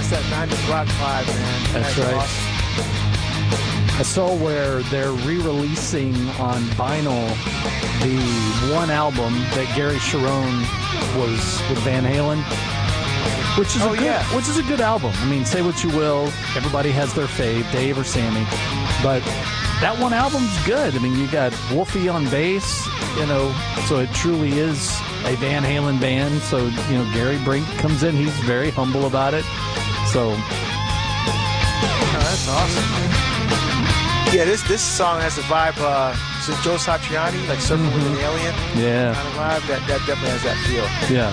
That's that 90s rock vibe, man. That's right. Awesome. I saw where they're re-releasing on vinyl the one album that Gary Cherone was with Van Halen, which is a good album. I mean, say what you will, everybody has their fave, Dave or Sammy, but that one album's good. I mean, you got Wolfie on bass, so it truly is a Van Halen band. So, Gary Brink comes in, he's very humble about it. So, that's awesome. Yeah, this song has a vibe. Joe Satriani, like Surfing with an Alien. Yeah. Kind of vibe. That definitely has that feel. Yeah.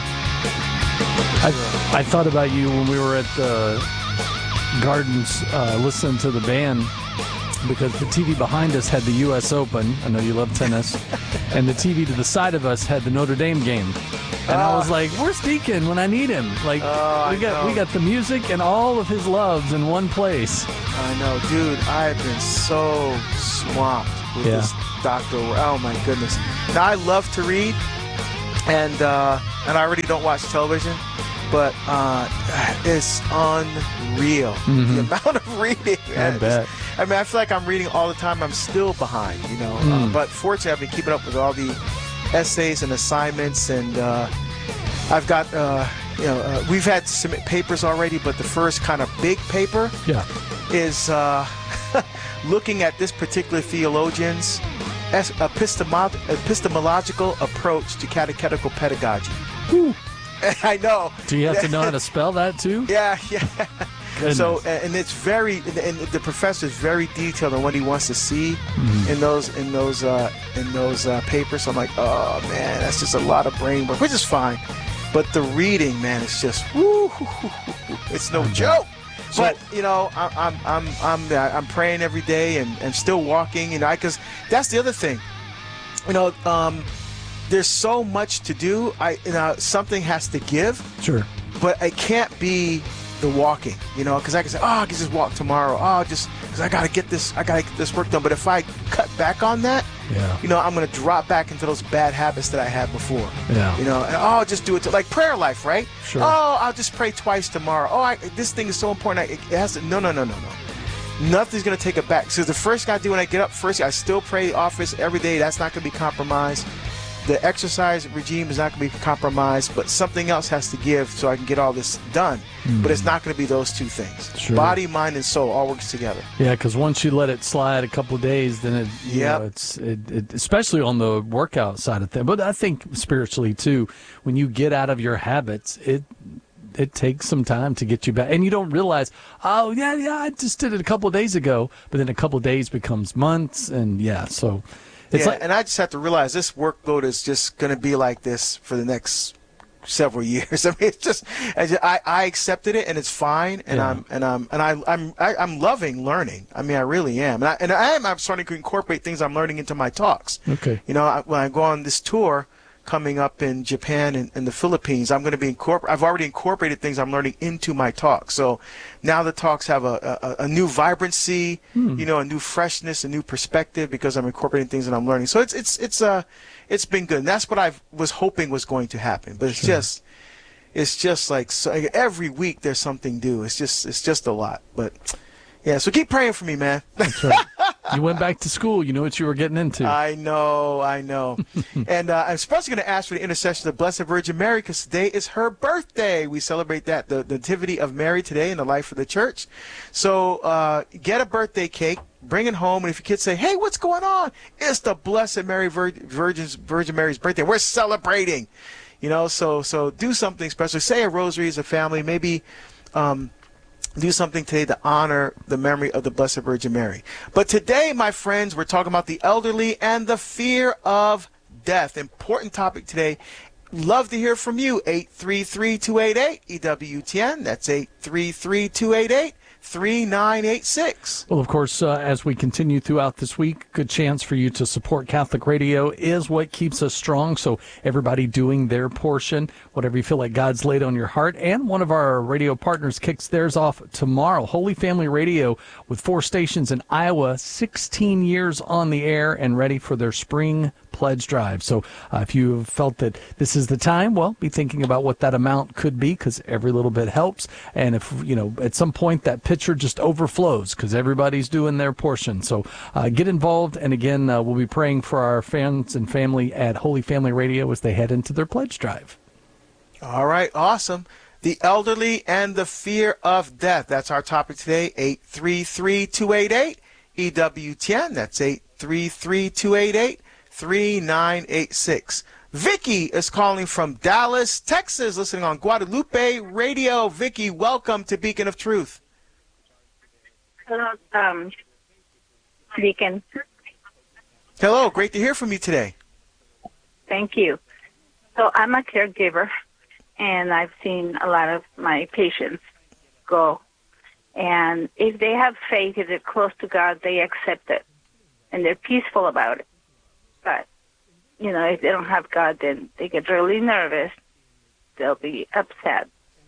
I thought about you when we were at the Gardens listening to the band, because the TV behind us had the U.S. Open. I know you love tennis. And the TV to the side of us had the Notre Dame game. And I was like, where's Deacon when I need him? Like, we got the music and all of his loves in one place. I know, dude. I've been so swamped with this doctor. Oh my goodness. Now I love to read, and I already don't watch television, but it's unreal the amount of reading. I bet. I feel like I'm reading all the time. I'm still behind, but fortunately, I've been keeping up with all the essays and assignments, and I've got we've had to submit papers already, but the first kind of big paper is looking at this particular theologian's epistemological approach to catechetical pedagogy. I know. Do you have to know how to spell that too? Yeah. Goodness. So, and it's and the professor is very detailed on what he wants to see in those papers. So I'm like, oh man, that's just a lot of brain work, which is fine. But the reading, man, it's just it's no joke. But I'm praying every day and still walking, because that's the other thing. There's so much to do. Something has to give. Sure. But it can't be the walking, because I can say, I can just walk tomorrow. Just because I gotta get this work done. But if I cut back on that, I'm gonna drop back into those bad habits that I had before. Yeah. And I'll just do it like prayer life, right? Sure. I'll just pray twice tomorrow. This thing is so important. It has to. No. Nothing's gonna take it back. So the first thing I do when I get up, I still pray office every day. That's not gonna be compromised. The exercise regime is not going to be compromised, but something else has to give so I can get all this done. But it's not going to be those two things. Sure. Body, mind, and soul all works together. Yeah, because once you let it slide a couple of days, then it's especially on the workout side of things. But I think spiritually too, when you get out of your habits, it takes some time to get you back, and you don't realize, I just did it a couple of days ago, but then a couple of days becomes months, and so. And I just have to realize this workload is just going to be like this for the next several years. I mean, it's just I accepted it, and it's fine, and I'm loving learning. I mean, I really am, I'm starting to incorporate things I'm learning into my talks. Okay. When I go on this tour coming up in Japan and the Philippines, I'm going to be I've already incorporated things I'm learning into my talk. So now the talks have a new vibrancy, a new freshness, a new perspective, because I'm incorporating things that I'm learning. So it's been good. And that's what I was hoping was going to happen. But it's just like every week there's something new. It's just a lot. But yeah, so keep praying for me, man. That's right. You went back to school. You knew what you were getting into. I know. And I'm especially going to ask for the intercession of the Blessed Virgin Mary, because today is her birthday. We celebrate the nativity of Mary today in the life of the church. So get a birthday cake, bring it home, and if your kids say, hey, what's going on? It's the Blessed Mary Virgin Mary's birthday. We're celebrating. So do something special. Say a rosary as a family. Maybe do something today to honor the memory of the Blessed Virgin Mary. But today, my friends, we're talking about the elderly and the fear of death. Important topic today. Love to hear from you. 833-288-EWTN. That's 833-288-3986. Well, of course, as we continue throughout this week, good chance for you to support Catholic Radio is what keeps us strong. So everybody doing their portion, whatever you feel like God's laid on your heart. And one of our radio partners kicks theirs off tomorrow. Holy Family Radio with 4 stations in Iowa, 16 years on the air and ready for their spring pledge drive. So if you have felt that this is the time, well, be thinking about what that amount could be, because every little bit helps. And if, at some point that pitcher just overflows because everybody's doing their portion. So get involved. And again, we'll be praying for our fans and family at Holy Family Radio as they head into their pledge drive. All right. Awesome. The elderly and the fear of death. That's our topic today. 833-288-EWTN. That's 833-288-3986. Vicky is calling from Dallas, Texas, listening on Guadalupe Radio. Vicky, welcome to Beacon of Truth. Hello, Beacon. Hello, great to hear from you today. Thank you. So I'm a caregiver, and I've seen a lot of my patients go. And if they have faith, if they're close to God, they accept it, and they're peaceful about it. But, if they don't have God, then they get really nervous. They'll be upset.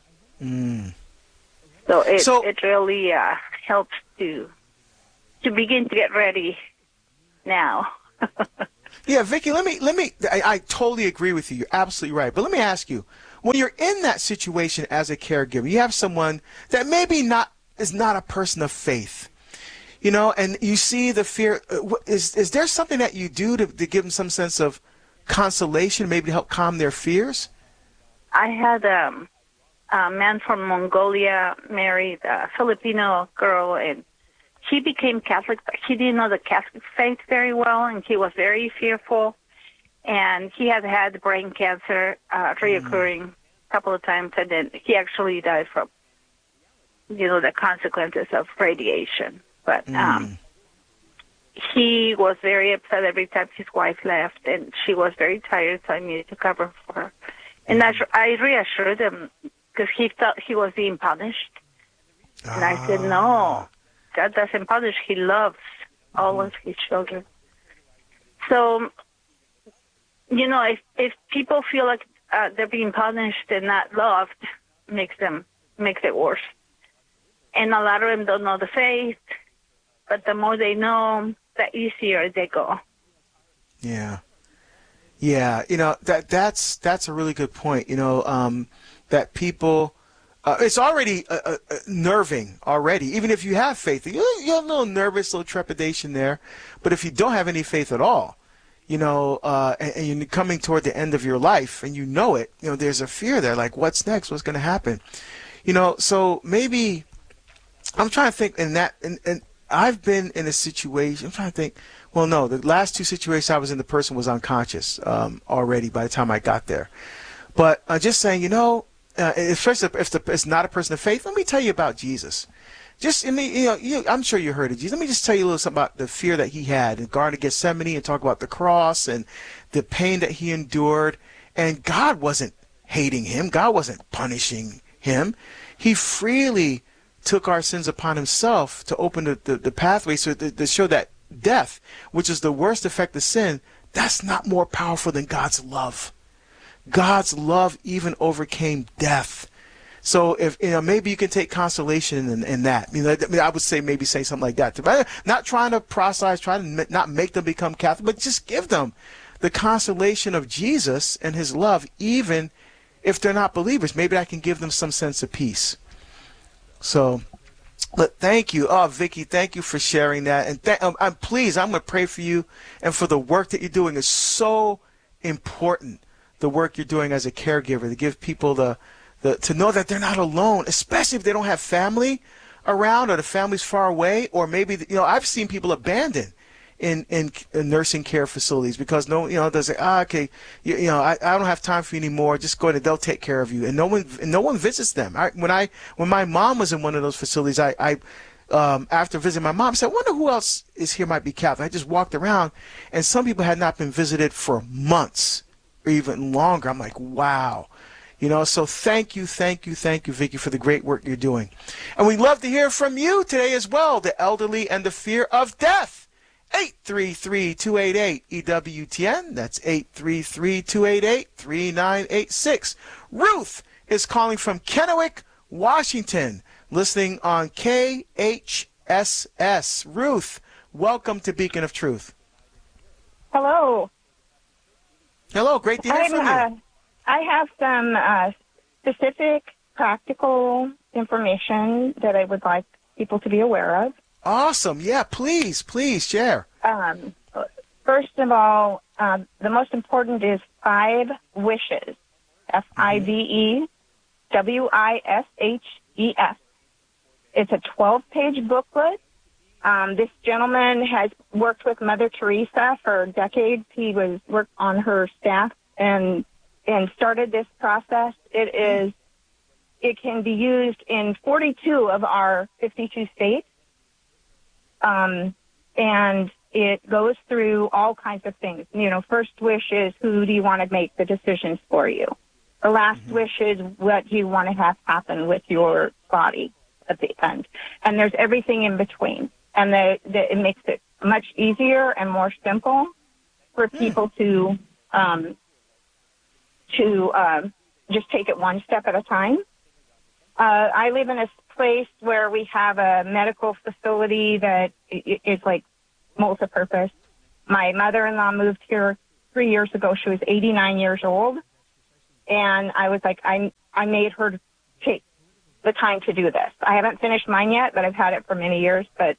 So it really helps to begin to get ready now. Yeah, Vicky, I totally agree with you. You're absolutely right. But let me ask you, when you're in that situation as a caregiver, you have someone that maybe is not a person of faith, and you see the fear. Is there something that you do to give them some sense of consolation, maybe to help calm their fears? I had a man from Mongolia married a Filipino girl, and he became Catholic, but he didn't know the Catholic faith very well, and he was very fearful. And he had had brain cancer reoccurring a couple of times, and then he actually died from, the consequences of radiation. But he was very upset every time his wife left, and she was very tired, so I needed to cover for her. And I reassured him because he thought he was being punished. And I said, no, God doesn't punish. He loves all of his children. So, if people feel like they're being punished and not loved, makes it worse. And a lot of them don't know the faith, but the more they know, the easier they go. Yeah. Yeah, that's a really good point. That people, it's already nerving already. Even if you have faith, you're a little nervous, a little trepidation there. But if you don't have any faith at all, and you're coming toward the end of your life, and it, there's a fear there, like what's next, what's going to happen, So maybe I'm trying to think and I've been in a situation. I'm trying to think. Well, no, the last two situations I was in, the person was unconscious already by the time I got there. But just saying, especially if it's not a person of faith, let me tell you about Jesus. I'm sure you heard of Jesus. Let me just tell you a little something about the fear that he had in Garden of Gethsemane, and talk about the cross and the pain that he endured. And God wasn't hating him. God wasn't punishing him. He freely took our sins upon himself to open the pathway to show that death, which is the worst effect of sin, that's not more powerful than God's love. God's love even overcame death. So if maybe you can take consolation in that. I would say maybe say something like that. Not trying to proselytize, trying to not make them become Catholic, but just give them the consolation of Jesus and his love, even if they're not believers. Maybe I can give them some sense of peace. So, but thank you. Oh, Vicky, thank you for sharing that. And I'm going to pray for you and for the work that you're doing. Is so important, the work you're doing as a caregiver, to give people to know that they're not alone, especially if they don't have family around, or the family's far away, or maybe, I've seen people abandoned in nursing care facilities because they'll say, okay, I don't have time for you anymore. Just go ahead, they'll take care of you, and no one visits them. When my mom was in one of those facilities, I after visiting my mom, I said, I wonder who else is here might be Catholic. I just walked around, and some people had not been visited for months or even longer. I'm like, wow. So thank you, Vicky, for the great work you're doing. And we'd love to hear from you today as well, the elderly and the fear of death. 833-288-EWTN. That's 833-288-3986. Ruth is calling from Kennewick, Washington, listening on KHSS. Ruth, welcome to Beacon of Truth. Hello. Hello, great to hear from you. I have some specific practical information that I would like people to be aware of. Awesome. Yeah, please share. First of all, the most important is 5 wishes. FIVEWISHES. It's a 12-page booklet. This gentleman has worked with Mother Teresa for decades. He worked on her staff and started this process. It can be used in 42 of our 52 states. And it goes through all kinds of things. First wish is, who do you want to make the decisions for you? The last wish is, what do you want to have happen with your body at the end? And there's everything in between. And it makes it much easier and more simple for people to just take it one step at a time. I live in a place where we have a medical facility that is like multi-purpose. My mother-in-law moved here 3 years ago. She was 89 years old. And I was like, I made her take the time to do this. I haven't finished mine yet, but I've had it for many years. But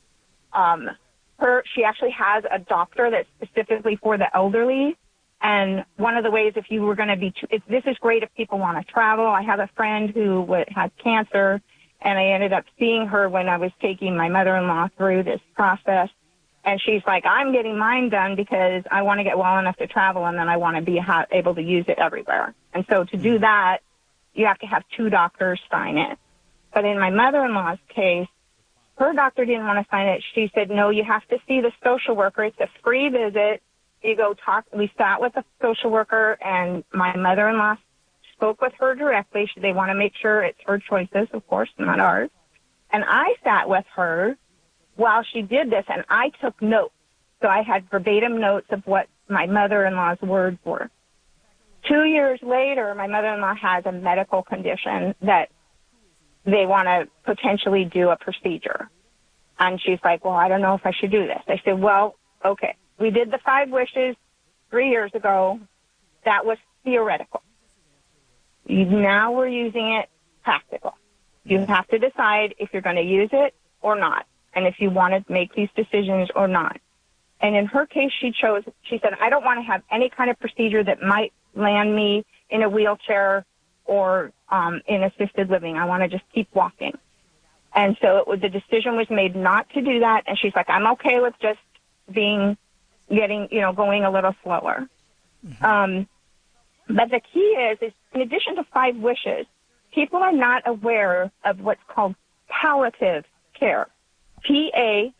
she actually has a doctor that's specifically for the elderly. And one of the ways, if you were going to this is great if people want to travel. I have a friend who had cancer, and I ended up seeing her when I was taking my mother-in-law through this process. And she's like, I'm getting mine done because I want to get well enough to travel, and then I want to be able to use it everywhere. And so to do that, you have to have 2 doctors sign it. But in my mother-in-law's case, her doctor didn't want to sign it. She said, no, you have to see the social worker. It's a free visit. You go talk. We sat with the social worker, and my mother-in-law spoke with her directly. They want to make sure it's her choices, of course, not ours. And I sat with her while she did this, and I took notes. So I had verbatim notes of what my mother-in-law's words were. 2 years later, my mother-in-law has a medical condition that they want to potentially do a procedure. And she's like, well, I don't know if I should do this. I said, well, okay. We did the 5 wishes 3 years ago. That was theoretical. Now we're using it practical. You have to decide if you're going to use it or not, and if you want to make these decisions or not. And in her case, she said, I don't want to have any kind of procedure that might land me in a wheelchair or in assisted living. I want to just keep walking. And so the decision was made not to do that. And she's like, I'm okay with just going a little slower. But the key is in addition to 5 wishes, people are not aware of what's called palliative care. PALLATIVE,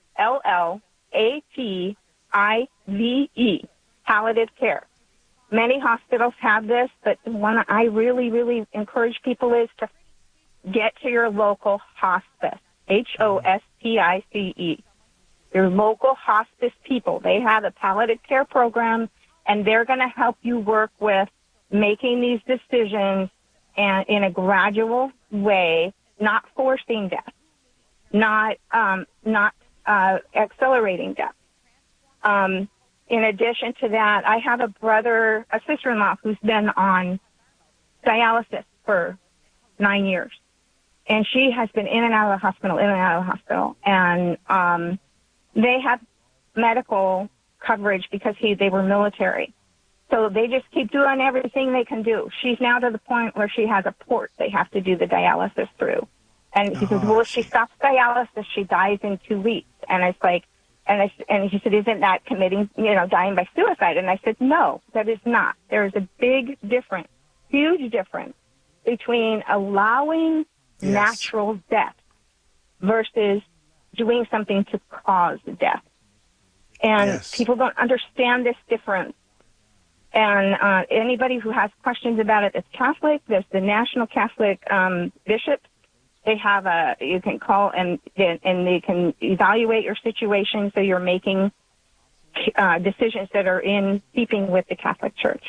palliative care. Many hospitals have this, but the one I really, really encourage people is to get to your local hospice, HOSPICE. Your local hospice people, they have a palliative care program, and they're going to help you work with making these decisions and in a gradual way, not forcing death, not accelerating death. In addition to that, I have a sister-in-law who's been on dialysis for 9 years, and she has been in and out of the hospital, and they have medical coverage because they were military. So they just keep doing everything they can do. She's now to the point where she has a port they have to do the dialysis through. And he says, well, if she stops dialysis, she dies in 2 weeks. And it's like, and he said, isn't that committing, dying by suicide? And I said, no, that is not. There is a big difference, huge difference between allowing natural death versus doing something to cause death. And people don't understand this difference. And anybody who has questions about it that's Catholic, there's the National Catholic bishops. They have you can call and they can evaluate your situation so you're making decisions that are in keeping with the Catholic Church.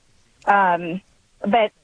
But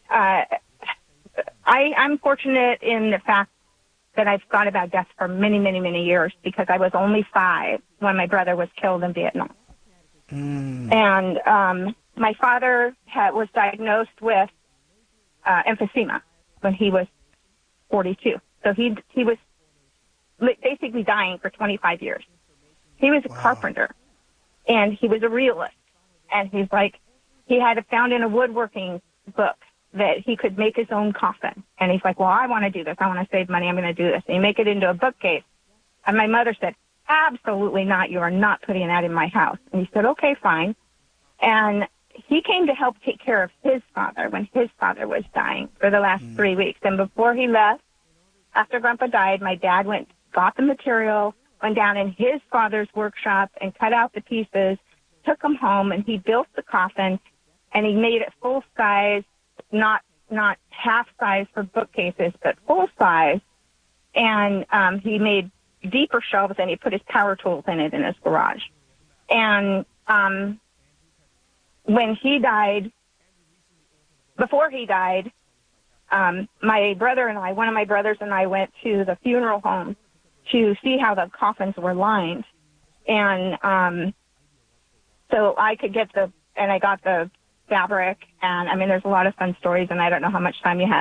I'm fortunate in the fact that I've thought about death for many, many, many years because I was only 5 when my brother was killed in Vietnam. And my father was diagnosed with emphysema when he was 42. So he was basically dying for 25 years. He was a carpenter, and he was a realist. And he's like, he had found in a woodworking book that he could make his own coffin. And he's like, well, I want to do this. I want to save money. I'm going to do this. And he make it into a bookcase. And my mother said, absolutely not. You are not putting that in my house. And he said, okay, fine. And he came to help take care of his father when his father was dying for the last 3 weeks. And before he left, after Grandpa died, my dad got the material, went down in his father's workshop and cut out the pieces, took them home, and he built the coffin, and he made it full size, not half size for bookcases, but full size. And he made deeper shelves, and he put his power tools in it in his garage. And when he died, before he died, my brother and I, one of my brothers and I, went to the funeral home to see how the coffins were lined. And so I could get I got the fabric, and I mean, there's a lot of fun stories, and I don't know how much time you have.